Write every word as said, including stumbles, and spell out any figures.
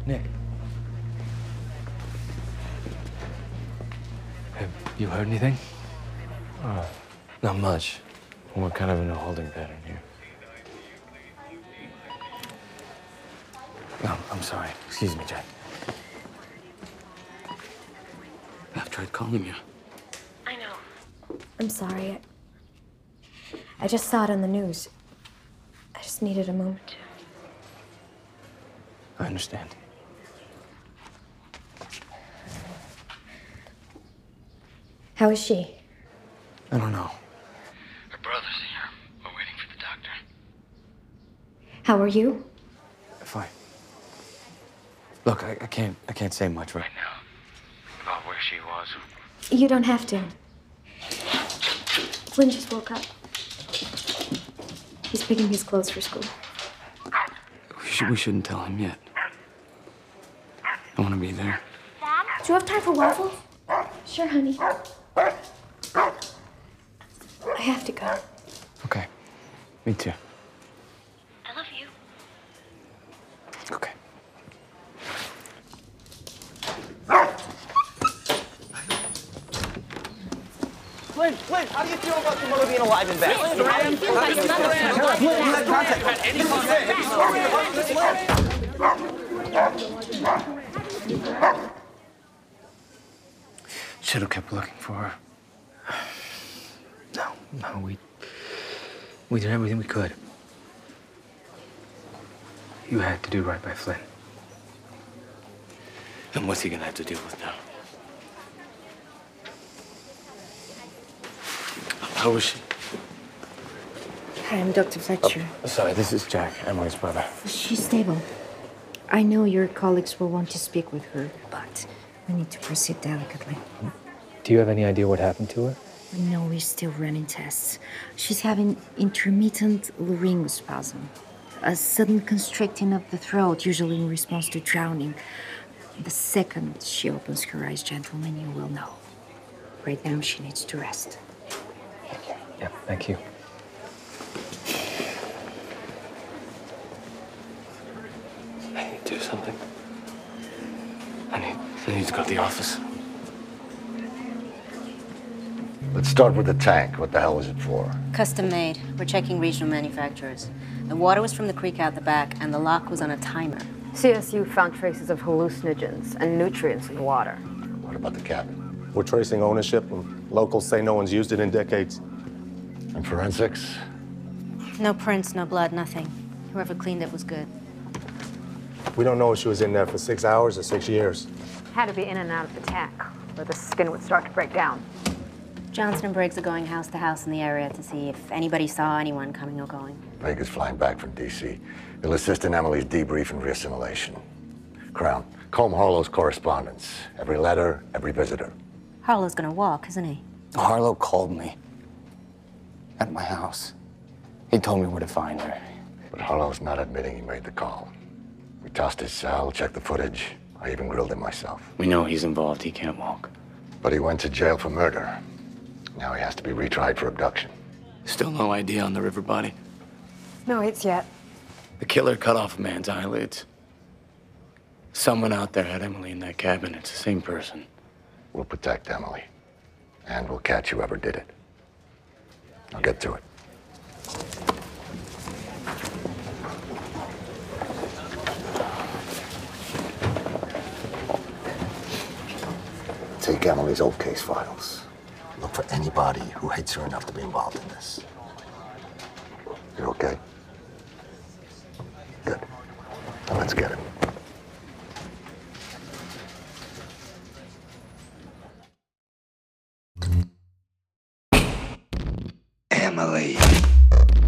Nick. Have you heard anything? Uh, not much. We're kind of in a holding pattern here. No, I'm sorry. Excuse me, Jack. I've tried calling you. I know. I'm sorry. I, I just saw it on the news. I just needed a moment to. I understand. How is she? I don't know. Her brother's here. We're waiting for the doctor. How are you? Fine. Look, I, I can't. I can't say much right Right now, about where she was. You don't have to. Flynn just woke up. He's picking his clothes for school. We, should, we shouldn't tell him yet. I want to be there. Do you have time for waffles? Sure, honey. I have to go. Okay. Me too. I love you. Okay. Flynn, Flynn, how do you feel about your mother being alive and back? Flynn, how do you feel about your mother being alive and back? Should have kept looking for her. No, no, we... We did everything we could. You had to do right by Flynn. And what's he gonna have to deal with now? How was she? Hi, I'm Doctor Fletcher. Oh, sorry, this is Jack, Emily's brother. She's stable. I know your colleagues will want to speak with her, but we need to proceed delicately. Do you have any idea what happened to her? No, we're still running tests. She's having intermittent laryngospasm, a sudden constricting of the throat, usually in response to drowning. The second she opens her eyes, gentlemen, you will know. Right now, she needs to rest. Yeah, thank you. I need to do something. I need, I need to go to the office. Let's start with the tank. What the hell was it for? Custom made. We're checking regional manufacturers. The water was from the creek out the back, and the lock was on a timer. C S U found traces of hallucinogens and nutrients in the water. What about the cabin? We're tracing ownership, and locals say no one's used it in decades. And forensics? No prints, no blood, nothing. Whoever cleaned it was good. We don't know if she was in there for six hours or six years. Had to be in and out of the tank, where the skin would start to break down. Johnson and Briggs are going house to house in the area to see if anybody saw anyone coming or going. Vega's flying back from D C. He'll assist in Emily's debrief and reassimilation. Crown, comb Harlow's correspondence. Every letter, every visitor. Harlow's gonna walk, isn't he? Harlow called me. At my house. He told me where to find her. But Harlow's not admitting he made the call. We tossed his cell, checked the footage. I even grilled him myself. We know he's involved. He can't walk. But he went to jail for murder. Now he has to be retried for abduction. Still no idea on the river body. No hits yet. The killer cut off a man's eyelids. Someone out there had Emily in that cabin. It's the same person. We'll protect Emily. And we'll catch whoever did it. I'll get to it. Take Emily's old case files. Look for anybody who hates her enough to be involved in this. You're okay? Good. Now let's get him. Emily.